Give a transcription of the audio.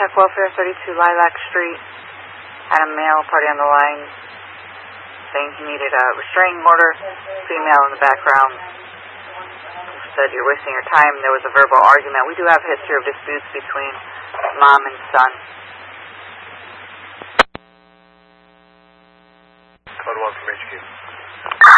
Check Welfare, 32 Lilac Street. Had a male party on the line saying he needed a restraining order. Female in the background said, "You're wasting your time." There was a verbal argument. We do have a history of disputes between mom and son.